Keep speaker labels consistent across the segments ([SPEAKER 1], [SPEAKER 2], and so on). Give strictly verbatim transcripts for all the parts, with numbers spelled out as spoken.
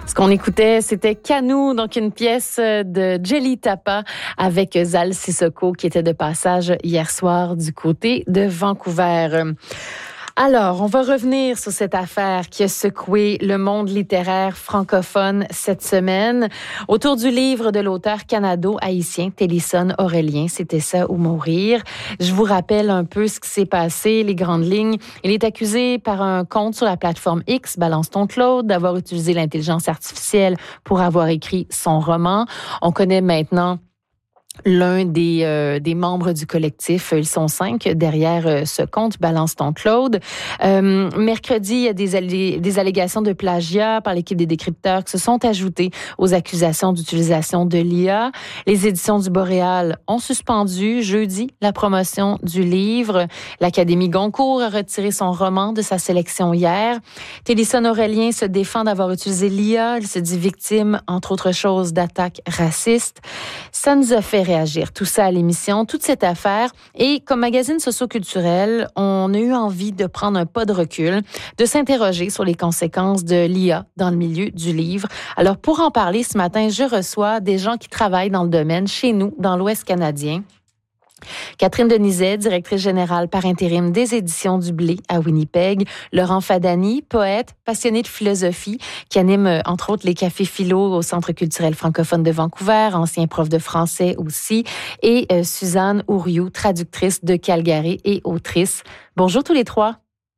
[SPEAKER 1] Ce qu'on écoutait, c'était Canou, donc une pièce de Jelly Tapa avec Zal Sissoko qui était de passage hier soir du côté de Vancouver. Alors, on va revenir sur cette affaire qui a secoué le monde littéraire francophone cette semaine. Autour du livre de l'auteur canado-haïtien Télisson Aurélien, C'était ça ou mourir. Je vous rappelle un peu ce qui s'est passé, les grandes lignes. Il est accusé par un compte sur la plateforme X, Balance ton Claude, d'avoir utilisé l'intelligence artificielle pour avoir écrit son roman. On connaît maintenant l'un des euh, des membres du collectif. Ils sont cinq derrière euh, ce compte Balance ton Claude. Euh, mercredi, il y a des, allé- des allégations de plagiat par l'équipe des décrypteurs qui se sont ajoutées aux accusations d'utilisation de l'I A. Les éditions du Boréal ont suspendu jeudi la promotion du livre. L'Académie Goncourt a retiré son roman de sa sélection hier. Télisson Aurélien se défend d'avoir utilisé l'I A. Il se dit victime, entre autres choses, d'attaques racistes. Ça nous a fait réagir, tout ça à l'émission, toute cette affaire. Et comme magazine socioculturel, on a eu envie de prendre un pas de recul, de s'interroger sur les conséquences de l'I A dans le milieu du livre. Alors, pour en parler ce matin, je reçois des gens qui travaillent dans le domaine chez nous, dans l'Ouest canadien. Catherine Denizet, directrice générale par intérim des éditions du Blé à Winnipeg. Laurent Fadani, poète, passionné de philosophie, qui anime entre autres les cafés philo au Centre culturel francophone de Vancouver, ancien prof de français aussi. Et euh, Suzanne Ouriou, traductrice de Calgary et autrice. Bonjour tous les trois.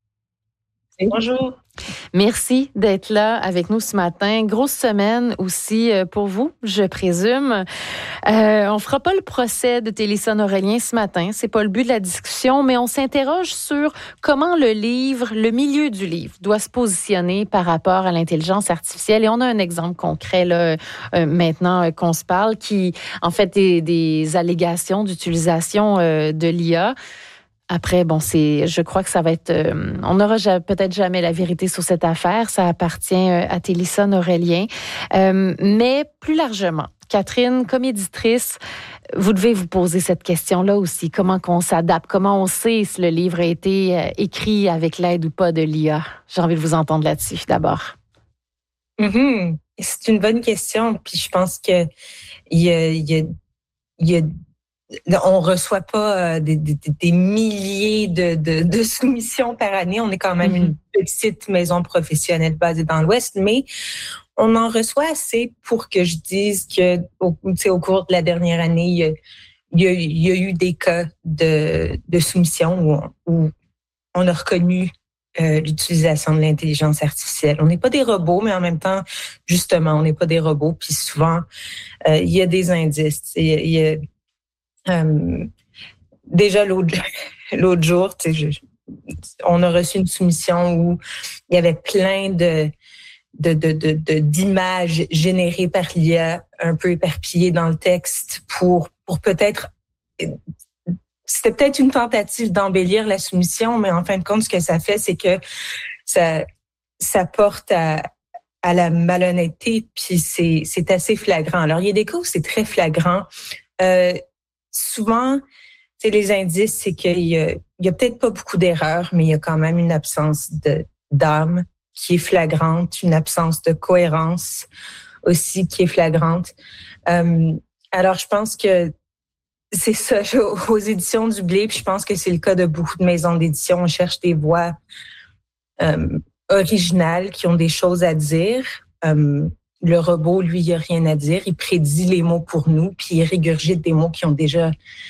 [SPEAKER 2] Bonjour.
[SPEAKER 1] Merci d'être là avec nous ce matin. Grosse semaine aussi pour vous, je présume. Euh, on fera pas le procès de Télisson Aurélien ce matin. C'est pas le but de la discussion, mais on s'interroge sur comment le livre, le milieu du livre, doit se positionner par rapport à l'intelligence artificielle. Et on a un exemple concret là euh, maintenant euh, qu'on se parle, qui en fait des, des allégations d'utilisation euh, de l'I A. Après, bon, c'est, je crois que ça va être, euh, on n'aura peut-être jamais la vérité sur cette affaire. Ça appartient euh, à Télisson Aurélien. Euh, mais plus largement, Catherine, comme éditrice, vous devez vous poser cette question-là aussi. Comment qu'on s'adapte? Comment on sait si le livre a été euh, écrit avec l'aide ou pas de l'I A? J'ai envie de vous entendre là-dessus, d'abord.
[SPEAKER 2] Mm-hmm. C'est une bonne question. Puis je pense que il y a, il y a, il y a on reçoit pas des, des, des milliers de, de, de soumissions par année. On est quand même mm-hmm. une petite maison professionnelle basée dans l'Ouest, mais on en reçoit assez pour que je dise que, au, au cours de la dernière année, il y a, il y a, il y a eu des cas de, de soumission où on, où on a reconnu euh, l'utilisation de l'intelligence artificielle. On n'est pas des robots, mais en même temps, justement, on n'est pas des robots. Puis souvent, euh, il y a des indices. Il y a, il y a Euh, déjà l'autre, l'autre jour, tu sais, je, on a reçu une soumission où il y avait plein de, de, de, de, de d'images générées par l'I A, un peu éparpillées dans le texte pour, pour peut-être, c'était peut-être une tentative d'embellir la soumission, mais en fin de compte, ce que ça fait, c'est que ça, ça porte à, à la malhonnêteté, puis c'est, c'est assez flagrant. Alors, il y a des cas où c'est très flagrant. Euh, Souvent, c'est les indices, c'est qu'il y a, il y a peut-être pas beaucoup d'erreurs, mais il y a quand même une absence de, d'âme qui est flagrante, une absence de cohérence aussi qui est flagrante. Euh, alors, je pense que c'est ça aux éditions du Blé, puis je pense que c'est le cas de beaucoup de maisons d'édition. On cherche des voix euh, originales qui ont des choses à dire. Euh, Le robot, lui, il n'a rien à dire. Il prédit les mots pour nous, puis il régurgite des mots qui ont déjà,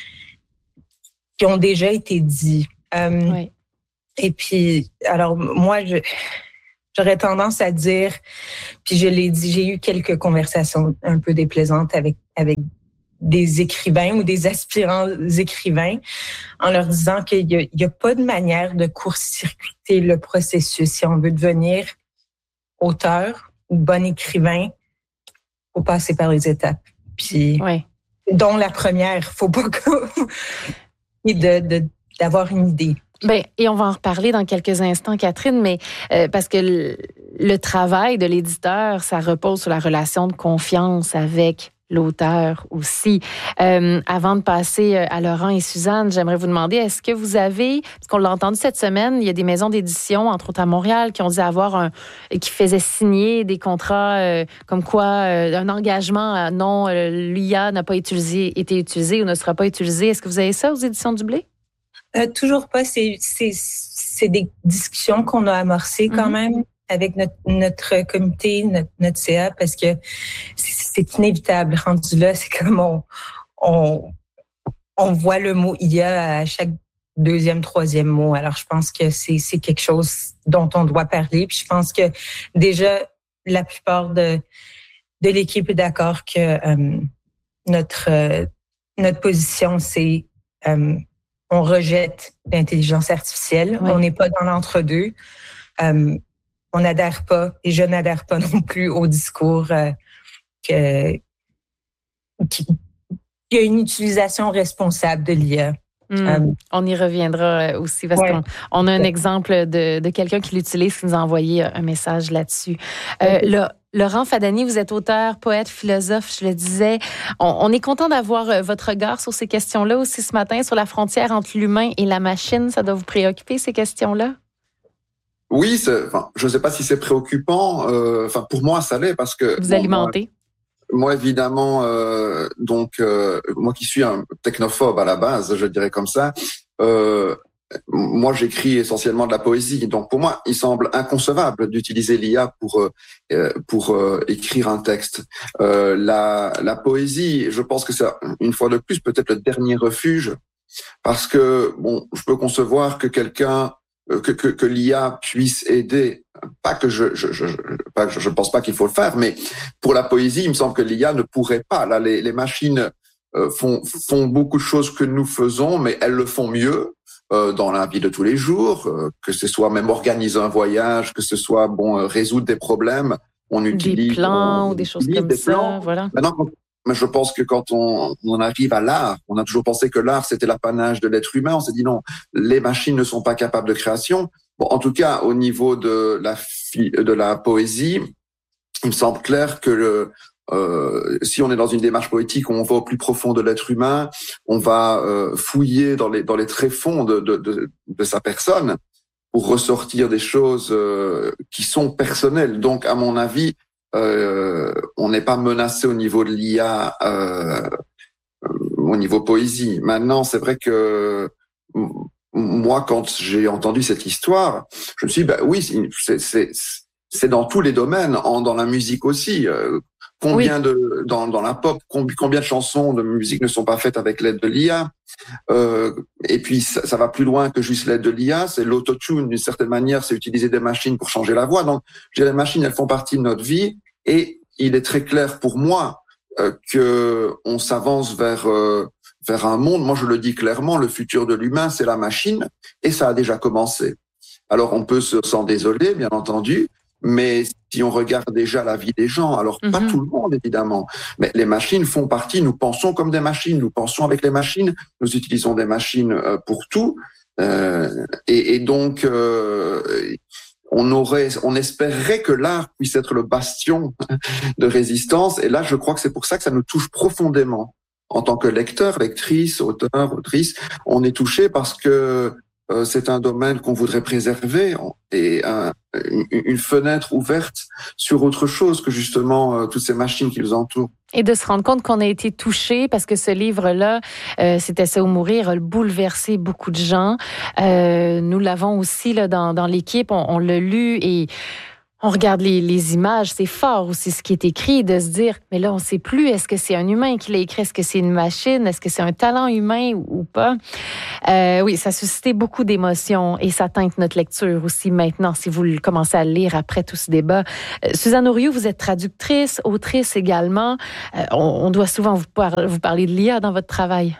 [SPEAKER 2] qui ont déjà été dits. Euh,
[SPEAKER 1] oui.
[SPEAKER 2] Et puis, alors, moi, je, j'aurais tendance à dire, puis je l'ai dit, j'ai eu quelques conversations un peu déplaisantes avec, avec des écrivains ou des aspirants écrivains en leur disant qu'il n'y a, il y a pas de manière de court-circuiter le processus. Si on veut devenir auteur ou bon écrivain, faut passer par les étapes. Puis,
[SPEAKER 1] oui.
[SPEAKER 2] dont la première, faut pas que et de, de d'avoir une idée.
[SPEAKER 1] Ben, et on va en reparler dans quelques instants, Catherine, mais euh, parce que le, le travail de l'éditeur, ça repose sur la relation de confiance avec l'auteur aussi. Euh, avant de passer à Laurent et Suzanne, j'aimerais vous demander, est-ce que vous avez, parce qu'on l'a entendu cette semaine, il y a des maisons d'édition, entre autres à Montréal, qui ont dû avoir un, qui faisaient signer des contrats euh, comme quoi euh, un engagement, à, non, euh, l'I A n'a pas utilisé, été utilisé ou ne sera pas utilisé. Est-ce que vous avez ça aux éditions du Blé?
[SPEAKER 2] Euh, toujours pas. C'est, c'est, c'est des discussions qu'on a amorcées quand mm-hmm. même avec notre, notre comité, notre, notre C A, parce que c'est, c'est inévitable. Rendu là, c'est comme on, on, on voit le mot I A à chaque deuxième, troisième mot. Alors, je pense que c'est, c'est quelque chose dont on doit parler. Puis je pense que déjà, la plupart de, de l'équipe est d'accord que euh, notre, euh, notre position, c'est euh, on rejette l'intelligence artificielle. Oui. On n'est pas dans l'entre-deux. Euh, on n'adhère pas, et je n'adhère pas non plus au discours euh, que, qu'il y a une utilisation responsable de l'I A.
[SPEAKER 1] Mmh, euh, on y reviendra aussi parce ouais. qu'on on a un ouais. exemple de, de quelqu'un qui l'utilise, qui nous a envoyé un message là-dessus. Euh, okay. là, Laurent Fadani, vous êtes auteur, poète, philosophe, je le disais. On, on est content d'avoir votre regard sur ces questions-là aussi ce matin, sur la frontière entre l'humain et la machine. Ça doit vous préoccuper, ces questions-là?
[SPEAKER 3] Oui, c'est, enfin, je ne sais pas si c'est préoccupant. Euh, enfin, pour moi, ça l'est parce que...
[SPEAKER 1] Vous bon, alimentez.
[SPEAKER 3] Moi, moi évidemment, euh, donc, euh, moi qui suis un technophobe à la base, je dirais comme ça, euh, moi, j'écris essentiellement de la poésie. Donc, pour moi, il semble inconcevable d'utiliser l'I A pour euh, pour euh, écrire un texte. Euh, la, la poésie, je pense que c'est, une fois de plus, peut-être le dernier refuge parce que, bon, je peux concevoir que quelqu'un... Que, que, que l'I A puisse aider, pas que je, je, je, pas que je, je pense pas qu'il faut le faire, mais pour la poésie, il me semble que l'I A ne pourrait pas. Là, les, les machines euh, font, font beaucoup de choses que nous faisons, mais elles le font mieux euh, dans la vie de tous les jours, euh, que ce soit même organiser un voyage, que ce soit bon euh, résoudre des problèmes. On utilise
[SPEAKER 1] des plans
[SPEAKER 3] on,
[SPEAKER 1] ou des choses comme
[SPEAKER 3] des
[SPEAKER 1] ça,
[SPEAKER 3] plans.
[SPEAKER 1] voilà.
[SPEAKER 3] Maintenant, mais je pense que quand on, on arrive à l'art, on a toujours pensé que l'art, c'était l'apanage de l'être humain. On s'est dit non, les machines ne sont pas capables de création. Bon, en tout cas, au niveau de la, de la poésie, il me semble clair que le, euh, si on est dans une démarche poétique où on va au plus profond de l'être humain, on va euh, fouiller dans les, dans les tréfonds de, de, de, de sa personne pour ressortir des choses euh, qui sont personnelles. Donc, à mon avis, Euh, on n'est pas menacé au niveau de l'I A, euh, au niveau poésie. Maintenant, c'est vrai que moi, quand j'ai entendu cette histoire, je me suis dit, bah oui, c'est, c'est, c'est dans tous les domaines, en, dans la musique aussi. Euh, combien oui. de dans, dans la pop, combien de chansons de musique ne sont pas faites avec l'aide de l'I A? Euh, et puis ça, ça va plus loin que juste l'aide de l'I A, c'est l'autotune d'une certaine manière, c'est utiliser des machines pour changer la voix. Donc, je dirais, les machines, elles font partie de notre vie. Et il est très clair pour moi euh, que on s'avance vers euh, vers un monde. Moi, je le dis clairement, le futur de l'humain, c'est la machine, et ça a déjà commencé. Alors, on peut se, s'en désoler, bien entendu, mais si on regarde déjà la vie des gens, alors mm-hmm. pas tout le monde évidemment, mais les machines font partie. Nous pensons comme des machines, nous pensons avec les machines, nous utilisons des machines euh, pour tout, euh, et, et donc. Euh, On aurait, on espérerait que l'art puisse être le bastion de résistance. Et là, je crois que c'est pour ça que ça nous touche profondément. En tant que lecteur, lectrice, auteur, autrice, on est touché parce que euh, c'est un domaine qu'on voudrait préserver et un, une, une fenêtre ouverte sur autre chose que justement euh, toutes ces machines qui nous entourent.
[SPEAKER 1] Et de se rendre compte qu'on a été touché parce que ce livre-là, euh, C'était ça ou mourir, a bouleversé beaucoup de gens. Euh, nous l'avons aussi là, dans, dans l'équipe, on, on l'a lu et on regarde les, les images, c'est fort aussi ce qui est écrit, de se dire, mais là on ne sait plus, est-ce que c'est un humain qui l'a écrit, est-ce que c'est une machine, est-ce que c'est un talent humain ou, ou pas? Euh, oui, ça a suscité beaucoup d'émotions et ça teinte notre lecture aussi maintenant, si vous commencez à le lire après tout ce débat. Euh, Suzanne Auriot, vous êtes traductrice, autrice également. Euh, on, on doit souvent vous, par- vous parler de l'I A dans votre travail.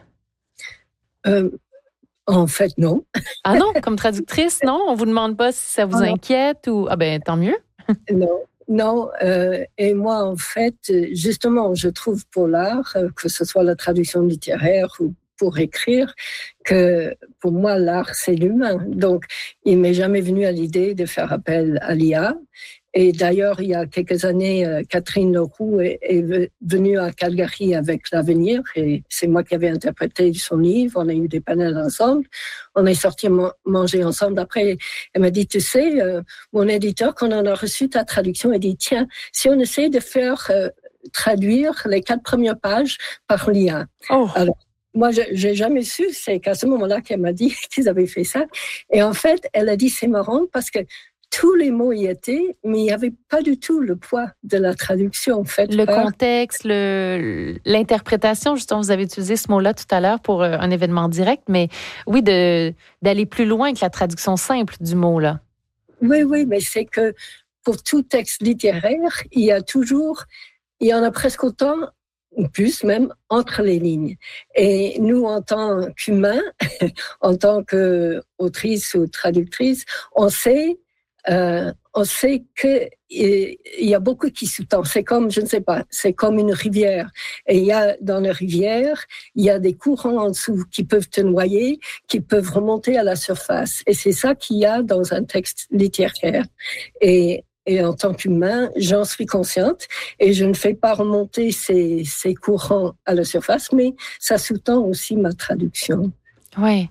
[SPEAKER 4] Euh... En fait, non.
[SPEAKER 1] Ah non, comme traductrice, non? On vous demande pas si ça vous ah inquiète ou... Ah ben, tant mieux.
[SPEAKER 4] Non, non. Euh, et moi, en fait, justement, je trouve pour l'art, que ce soit la traduction littéraire ou pour écrire, que pour moi, l'art, c'est l'humain. Donc, il m'est jamais venu à l'idée de faire appel à l'I A. Et d'ailleurs, il y a quelques années, Catherine Leroux est, est venue à Calgary avec l'Avenir et c'est moi qui avais interprété son livre. On a eu des panels ensemble. On est sortis manger ensemble. Après, elle m'a dit, tu sais, euh, mon éditeur, quand on a reçu ta traduction, il dit, tiens, si on essaie de faire euh, traduire les quatre premières pages par l'I A.
[SPEAKER 1] Oh.
[SPEAKER 4] Alors, moi, je j'ai jamais su, c'est qu'à ce moment-là qu'elle m'a dit qu'ils avaient fait ça. Et en fait, elle a dit, c'est marrant parce que tous les mots y étaient, mais il n'y avait pas du tout le poids de la traduction, en fait.
[SPEAKER 1] Le contexte, le, l'interprétation, justement, vous avez utilisé ce mot-là tout à l'heure pour un événement direct, mais oui, de, d'aller plus loin que la traduction simple du mot-là.
[SPEAKER 4] Oui, oui, mais c'est que pour tout texte littéraire, il y a toujours, il y en a presque autant, ou plus même, entre les lignes. Et nous, en tant qu'humains, en tant qu'autrice ou traductrice, on sait Euh, on sait qu'il y a beaucoup qui sous-tend. C'est comme, je ne sais pas, c'est comme une rivière. Et il y a, dans la rivière, il y a des courants en dessous qui peuvent te noyer, qui peuvent remonter à la surface. Et c'est ça qu'il y a dans un texte littéraire. Et, et en tant qu'humain, j'en suis consciente et je ne fais pas remonter ces, ces courants à la surface, mais ça sous-tend aussi ma traduction.
[SPEAKER 1] Oui.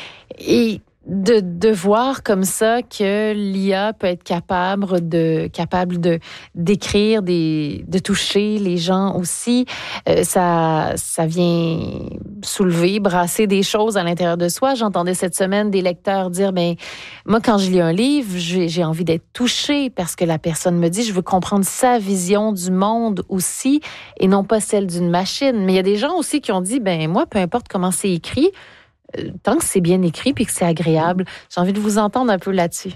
[SPEAKER 1] Et De, de voir comme ça que l'I A peut être capable de capable de d'écrire, des, de toucher les gens aussi, euh, ça ça vient soulever, brasser des choses à l'intérieur de soi. J'entendais cette semaine des lecteurs dire, ben moi quand je lis un livre, j'ai, j'ai envie d'être touchée parce que la personne me dit, je veux comprendre sa vision du monde aussi et non pas celle d'une machine. Mais il y a des gens aussi qui ont dit, ben moi peu importe comment c'est écrit, tant que c'est bien écrit puis que c'est agréable, j'ai envie de vous entendre un peu là-dessus.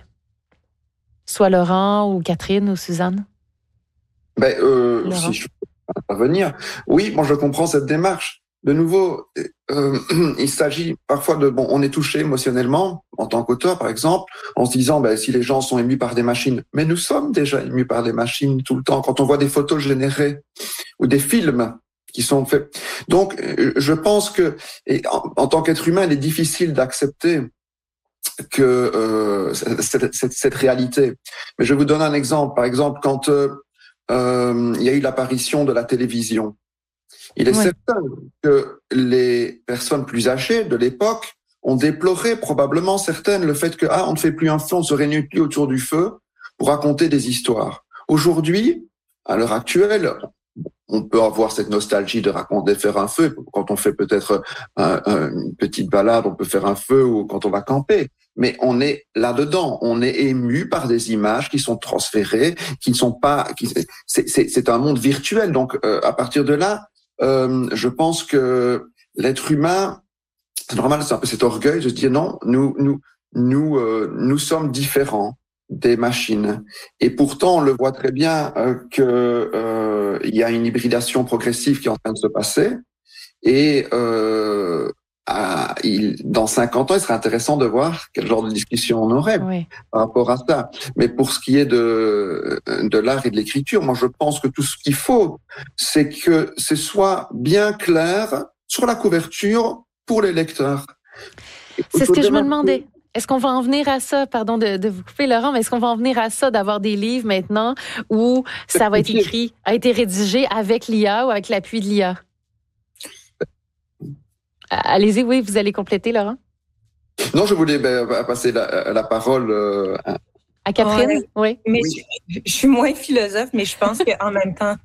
[SPEAKER 1] Soit Laurent ou Catherine ou Suzanne.
[SPEAKER 3] Ben, euh, si je peux intervenir. Oui, moi je comprends cette démarche. De nouveau, euh, il s'agit parfois de, bon, on est touché émotionnellement en tant qu'auteur, par exemple, en se disant, ben, si les gens sont émus par des machines, mais nous sommes déjà émus par des machines tout le temps. Quand on voit des photos générées ou des films qui sont faits. Donc, je pense que, et en, en tant qu'être humain, il est difficile d'accepter que euh, cette, cette, cette réalité. Mais je vais vous donner un exemple. Par exemple, quand euh, euh, il y a eu l'apparition de la télévision, il est oui. certain que les personnes plus âgées de l'époque ont déploré probablement certaines le fait que ah, on ne fait plus un feu, on se réunit plus autour du feu pour raconter des histoires. Aujourd'hui, à l'heure actuelle, on peut avoir cette nostalgie de raconter, de faire un feu. Quand on fait peut-être un, un, une petite balade, on peut faire un feu ou quand on va camper. Mais on est là-dedans. On est ému par des images qui sont transférées, qui ne sont pas, qui, c'est, c'est, c'est un monde virtuel. Donc, euh, à partir de là, euh, je pense que l'être humain, c'est normal, c'est un peu cet orgueil de se dire non, nous, nous, nous, euh, nous sommes différents des machines. Et pourtant, on le voit très bien euh, que euh, il y a une hybridation progressive qui est en train de se passer. Et euh, à, il, dans cinquante ans, il serait intéressant de voir quel genre de discussion on aurait oui. par rapport à ça. Mais pour ce qui est de, de l'art et de l'écriture, moi, je pense que tout ce qu'il faut, c'est que ce soit bien clair sur la couverture pour les lecteurs.
[SPEAKER 1] C'est ce que je me demandais. Est-ce qu'on va en venir à ça, pardon de, de vous couper Laurent, mais est-ce qu'on va en venir à ça, d'avoir des livres maintenant où ça va être écrit, a été rédigé avec l'I A ou avec l'appui de l'I A? Allez-y, oui, vous allez compléter, Laurent.
[SPEAKER 3] Non, je voulais ben, passer la, la parole euh, à...
[SPEAKER 1] à Catherine. Ouais, oui.
[SPEAKER 2] Mais
[SPEAKER 3] oui.
[SPEAKER 2] Je, je suis moins philosophe, mais je pense qu'en même temps,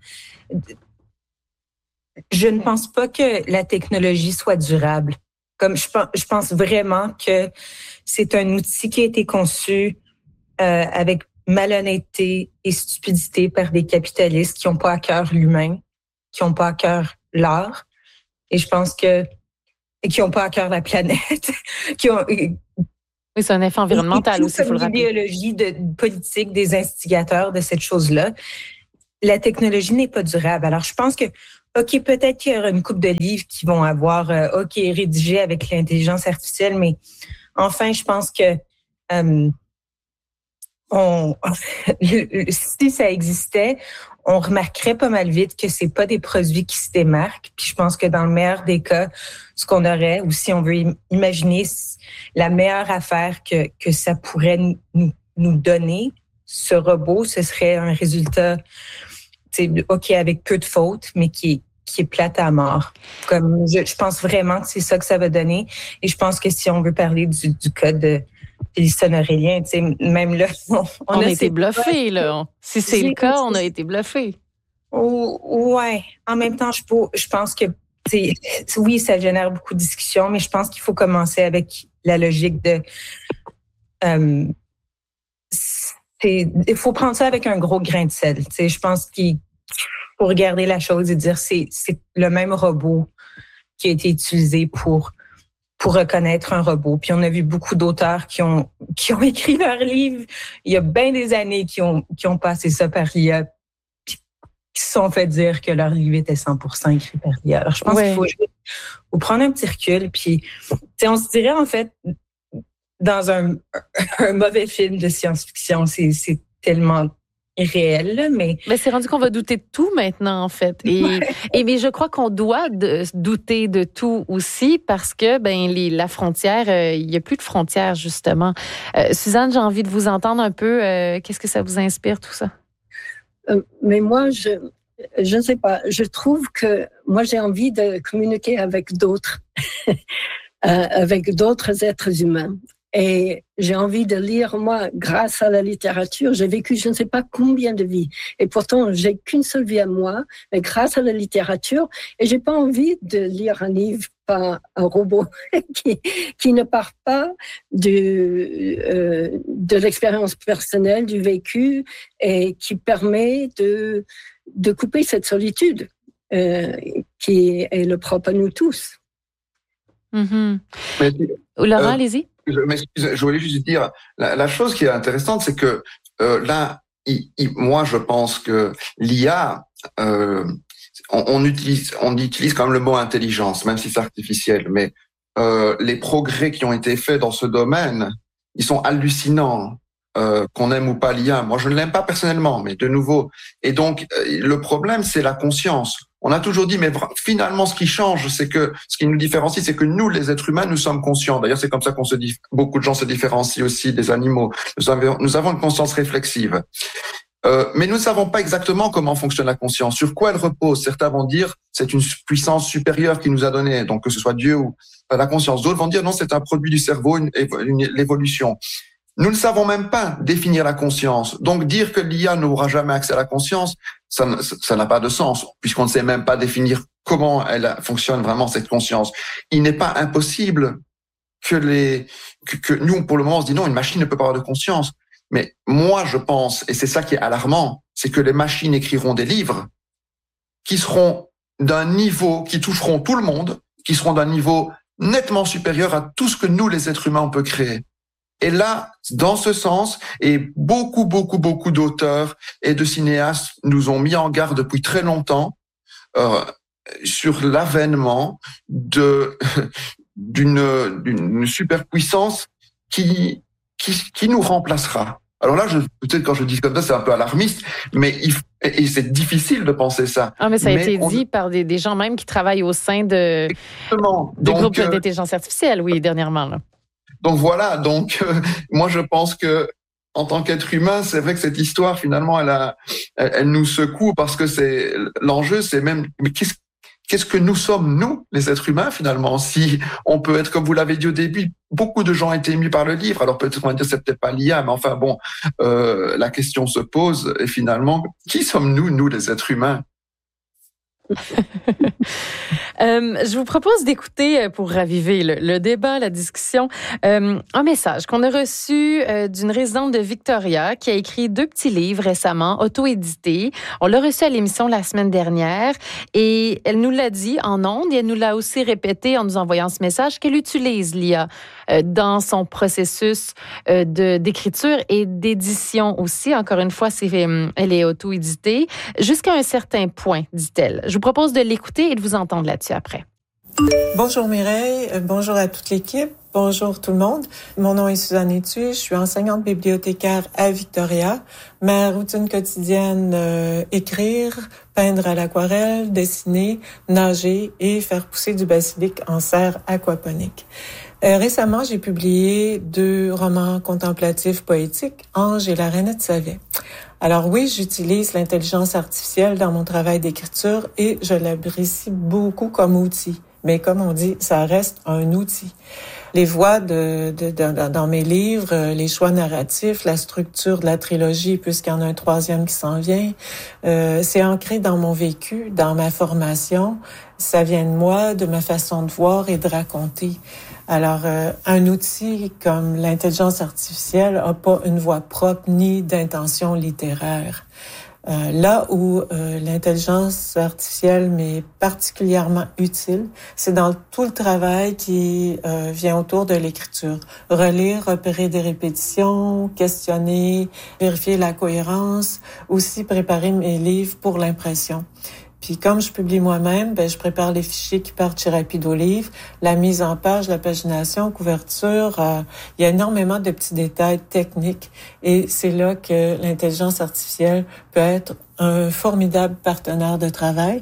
[SPEAKER 2] je ne pense pas que la technologie soit durable. Comme je pense, je pense vraiment que c'est un outil qui a été conçu euh, avec malhonnêteté et stupidité par des capitalistes qui n'ont pas à cœur l'humain, qui n'ont pas à cœur l'art, et je pense que qui n'ont pas à cœur la planète, qui ont
[SPEAKER 1] oui, c'est un effet environnemental aussi, il faut le rappeler.
[SPEAKER 2] L'idéologie de politique des instigateurs de cette chose-là. La technologie n'est pas durable. Alors, je pense que OK, peut-être qu'il y aura une couple de livres qui vont avoir, euh, OK, rédigés avec l'intelligence artificielle, mais enfin, je pense que euh, on, si ça existait, on remarquerait pas mal vite que c'est pas des produits qui se démarquent. Puis je pense que dans le meilleur des cas, ce qu'on aurait, ou si on veut imaginer la meilleure affaire que, que ça pourrait nous, nous donner, ce robot, ce serait un résultat, OK, avec peu de fautes, mais qui est, qui est plate à mort. Comme je, je pense vraiment que c'est ça que ça va donner. Et je pense que si on veut parler du, du cas de Liston Aurélien, tu sais, même là, on, on,
[SPEAKER 1] on
[SPEAKER 2] a,
[SPEAKER 1] a été bluffés, là. Si c'est le cas, on a été bluffés.
[SPEAKER 2] Oh, ouais. En même temps, je, je pense que, oui, ça génère beaucoup de discussions, mais je pense qu'il faut commencer avec la logique de... Euh, il faut prendre ça avec un gros grain de sel. Tu sais, je pense qu'il faut regarder la chose et dire c'est c'est le même robot qui a été utilisé pour pour reconnaître un robot. Puis on a vu beaucoup d'auteurs qui ont qui ont écrit leurs livres il y a bien des années qui ont qui ont passé ça par l'I A, puis qui se sont fait dire que leur livre était cent pour cent écrit par l'I A. Alors je pense ouais. qu'il faut, faut prendre un petit recul. Puis tu sais, on se dirait en fait dans un, un mauvais film de science-fiction, c'est, c'est tellement irréel, là, mais...
[SPEAKER 1] Mais c'est rendu qu'on va douter de tout maintenant, en fait. Et, ouais. et mais je crois qu'on doit de, douter de tout aussi parce que, ben, les, la frontière, euh, il n'y a plus de frontières, justement. Euh, Suzanne, j'ai envie de vous entendre un peu. Euh, qu'est-ce que ça vous inspire, tout ça?
[SPEAKER 4] Euh, mais moi, je... Je ne sais pas. Je trouve que moi, j'ai envie de communiquer avec d'autres, euh, avec d'autres êtres humains. Et j'ai envie de lire, moi, grâce à la littérature, j'ai vécu je ne sais pas combien de vies. Et pourtant, j'ai qu'une seule vie à moi, mais grâce à la littérature, et j'ai pas envie de lire un livre par un robot qui, qui ne part pas du, euh, de l'expérience personnelle, du vécu, et qui permet de, de couper cette solitude, euh, qui est le propre à nous tous.
[SPEAKER 1] Mm-hmm. Mais, Laurent, euh, allez-y.
[SPEAKER 3] Je m'excuse, je voulais juste dire, la, la chose qui est intéressante, c'est que euh, là, il, il, moi, je pense que l'I A, euh, on, on utilise, on utilise quand même le mot intelligence, même si c'est artificiel, mais euh, les progrès qui ont été faits dans ce domaine, ils sont hallucinants. Euh, qu'on aime ou pas l'I A, moi je ne l'aime pas personnellement, mais de nouveau. Et donc euh, le problème, c'est la conscience. On a toujours dit, mais finalement, ce qui change, c'est que ce qui nous différencie, c'est que nous, les êtres humains, nous sommes conscients. D'ailleurs, c'est comme ça qu'on se dit. Beaucoup de gens se différencient aussi des animaux. Nous avons, nous avons une conscience réflexive, euh, mais nous ne savons pas exactement comment fonctionne la conscience. Sur quoi elle repose? Certains vont dire, c'est une puissance supérieure qui nous a donné, donc que ce soit Dieu ou la conscience. D'autres vont dire, non, c'est un produit du cerveau, une, une, l'évolution. Nous ne savons même pas définir la conscience. Donc, dire que l'I A n'aura jamais accès à la conscience, ça, ça n'a pas de sens, puisqu'on ne sait même pas définir comment elle fonctionne vraiment, cette conscience. Il n'est pas impossible que les, que, que nous, pour le moment, on se dit non, une machine ne peut pas avoir de conscience. Mais moi, je pense, et c'est ça qui est alarmant, c'est que les machines écriront des livres qui seront d'un niveau, qui toucheront tout le monde, qui seront d'un niveau nettement supérieur à tout ce que nous, les êtres humains, on peut créer. Et là, dans ce sens, et beaucoup, beaucoup, beaucoup d'auteurs et de cinéastes nous ont mis en garde depuis très longtemps euh, sur l'avènement de d'une d'une superpuissance qui qui qui nous remplacera. Alors là, je, peut-être quand je dis comme ça, c'est un peu alarmiste, mais il, et c'est difficile de penser ça.
[SPEAKER 1] Ah, mais ça a mais été on... dit par des, des gens même qui travaillent au sein de, de groupes euh, d'intelligence artificielle, oui, dernièrement, là.
[SPEAKER 3] Donc voilà, donc euh, moi je pense que en tant qu'être humain, c'est vrai que cette histoire finalement elle a, elle, elle nous secoue parce que c'est l'enjeu, c'est même mais qu'est-ce qu'est-ce que nous sommes nous les êtres humains finalement? Si on peut être comme vous l'avez dit au début, beaucoup de gens étaient émus par le livre. Alors peut-être on va dire c'est peut-être pas l'I A, mais enfin bon, euh, la question se pose et finalement qui sommes-nous nous les êtres humains?
[SPEAKER 1] euh, je vous propose d'écouter, pour raviver le, le débat, la discussion, euh, un message qu'on a reçu euh, d'une résidente de Victoria qui a écrit deux petits livres récemment, auto-édités. On l'a reçu à l'émission la semaine dernière et elle nous l'a dit en ondes et elle nous l'a aussi répété en nous envoyant ce message qu'elle utilise l'I A euh, dans son processus euh, de, d'écriture et d'édition aussi. Encore une fois, c'est, euh, elle est auto-éditée jusqu'à un certain point, dit-elle. Je vous propose de l'écouter et de vous entendre là-dessus après.
[SPEAKER 5] Bonjour Mireille, bonjour à toute l'équipe, bonjour tout le monde. Mon nom est Suzanne Etu, je suis enseignante bibliothécaire à Victoria. Ma routine quotidienne, euh, écrire, peindre à l'aquarelle, dessiner, nager et faire pousser du basilic en serre aquaponique. Euh, récemment, j'ai publié deux romans contemplatifs poétiques, Ange et la Rainette savait. Alors oui, j'utilise l'intelligence artificielle dans mon travail d'écriture et je l'apprécie beaucoup comme outil. Mais comme on dit, ça reste un outil. Les voix de, de, de, dans mes livres, les choix narratifs, la structure de la trilogie, puisqu'il y en a un troisième qui s'en vient, euh, c'est ancré dans mon vécu, dans ma formation. Ça vient de moi, de ma façon de voir et de raconter. Alors, euh, un outil comme l'intelligence artificielle n'a pas une voix propre ni d'intention littéraire. Euh, là où euh, l'intelligence artificielle m'est particulièrement utile, c'est dans tout le travail qui euh, vient autour de l'écriture. Relire, repérer des répétitions, questionner, vérifier la cohérence, aussi préparer mes livres pour l'impression. Puis comme je publie moi-même, ben je prépare les fichiers qui partent chez Rapido-Livre, la mise en page, la pagination, couverture. Euh, il y a énormément de petits détails techniques et c'est là que l'intelligence artificielle peut être un formidable partenaire de travail.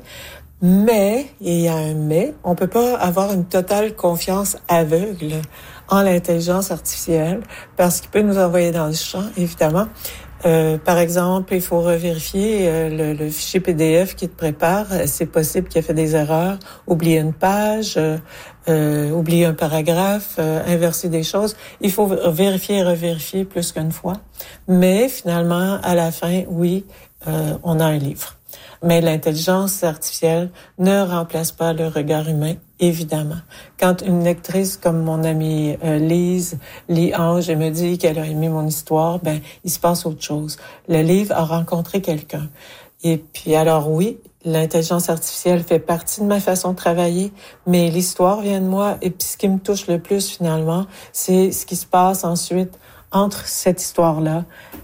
[SPEAKER 5] Mais, et il y a un mais, on peut pas avoir une totale confiance aveugle en l'intelligence artificielle parce qu'il peut nous envoyer dans le champ, évidemment. Euh, par exemple, il faut revérifier euh, le, le fichier P D F qui te prépare. C'est possible qu'il ait fait des erreurs, oublier une page, euh, euh, oublier un paragraphe, euh, inverser des choses. Il faut vérifier et revérifier plus qu'une fois. Mais finalement, à la fin, oui, euh, on a un livre. Mais l'intelligence artificielle ne remplace pas le regard humain, évidemment. Quand une lectrice comme mon amie euh, Lise lit Ange et me dit qu'elle a aimé mon histoire, ben il se passe autre chose. Le livre a rencontré quelqu'un. Et puis alors oui, l'intelligence artificielle fait partie de ma façon de travailler, mais l'histoire vient de moi. Et puis ce qui me touche le plus finalement, c'est ce qui se passe ensuite entre cette histoire-là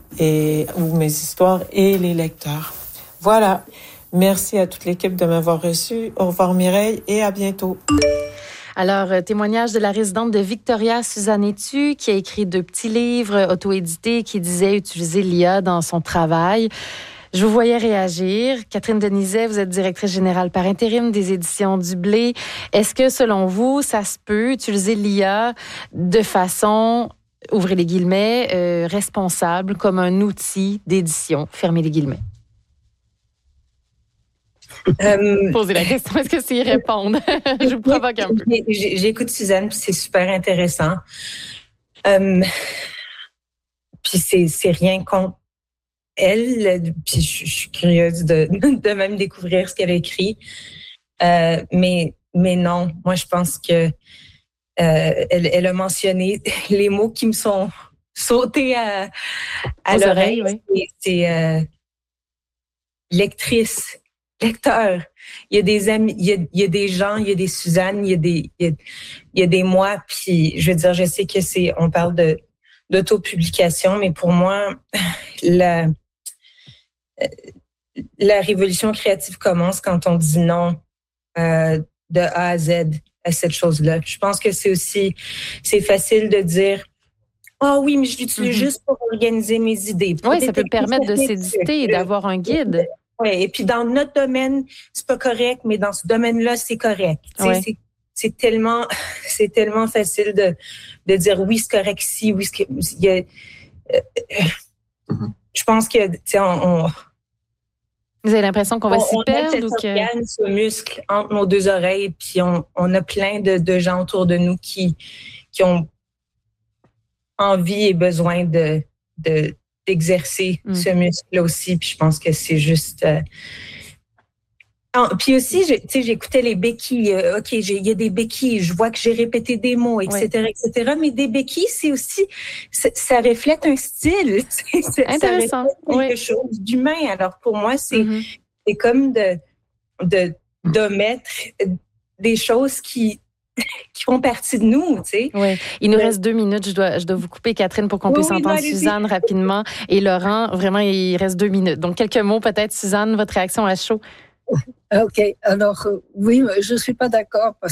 [SPEAKER 5] et ou mes histoires et les lecteurs. Voilà. Merci à toute l'équipe de m'avoir reçu. Au revoir Mireille et à bientôt.
[SPEAKER 1] Alors, témoignage de la résidente de Victoria, Suzanne Etu, qui a écrit deux petits livres auto-édités qui disaient utiliser l'I A dans son travail. Je vous voyais réagir. Catherine Denizet, vous êtes directrice générale par intérim des éditions du Blé. Est-ce que, selon vous, ça se peut utiliser l'I A de façon, ouvrez les guillemets, euh, responsable, comme un outil d'édition, fermez les guillemets? Euh, Posez la question, est-ce que c'est y répondre? Je vous provoque un peu.
[SPEAKER 2] J'écoute Suzanne, puis c'est super intéressant. Euh, puis c'est, c'est rien contre elle, puis je, je suis curieuse de, de même découvrir ce qu'elle a écrit. Euh, mais, mais non, moi je pense que euh, elle, elle a mentionné les mots qui me sont sautés à, à l'oreille. Oreilles, oui. C'est euh, lectrice. Lecteur. Il y a des amis, il y a, il y a des gens, il y a des Suzanne, il y a des, il y a, il y a des moi. Puis, je veux dire, je sais que c'est, on parle de d'autopublication, mais pour moi, la la révolution créative commence quand on dit non euh, de A à Z à cette chose-là. Je pense que c'est aussi, c'est facile de dire. Ah oh oui, mais je l'utilise mm-hmm. juste pour organiser mes idées.
[SPEAKER 1] Oui, ça peut permettre de s'éditer et d'avoir un guide.
[SPEAKER 2] Oui, et puis dans notre domaine, c'est pas correct, mais dans ce domaine-là, c'est correct. Ouais. C'est, c'est tellement, c'est tellement facile de, de dire oui, c'est correct ici, oui, c'est, il y a, euh, mm-hmm. je pense que, tu sais, on, on.
[SPEAKER 1] Vous avez l'impression qu'on va
[SPEAKER 2] on,
[SPEAKER 1] s'y
[SPEAKER 2] on
[SPEAKER 1] perdre
[SPEAKER 2] a
[SPEAKER 1] ou que.
[SPEAKER 2] Organe, ce muscle entre nos deux oreilles, puis on, on a plein de, de gens autour de nous qui, qui ont envie et besoin de, de, d'exercer mm. ce muscle-là aussi. Puis je pense que c'est juste... Euh... Ah, puis aussi, tu sais, j'écoutais les béquilles. Euh, OK, il y a des béquilles. Je vois que j'ai répété des mots, et cetera, oui. et cetera. Mais des béquilles, c'est aussi... C'est, ça reflète un style. C'est,
[SPEAKER 1] intéressant.
[SPEAKER 2] Ça reflète quelque
[SPEAKER 1] oui.
[SPEAKER 2] chose d'humain. Alors, pour moi, c'est, mm-hmm. c'est comme de, de, d'omettre des choses qui... qui font partie de nous, tu sais.
[SPEAKER 1] Oui. Il nous ouais. reste deux minutes. Je dois, je dois vous couper, Catherine, pour qu'on oui, puisse oui, entendre Suzanne rapidement. Et Laurent, vraiment, il reste deux minutes. Donc, quelques mots, peut-être, Suzanne, votre réaction à chaud.
[SPEAKER 4] OK. Alors, euh, oui, je ne suis pas d'accord parce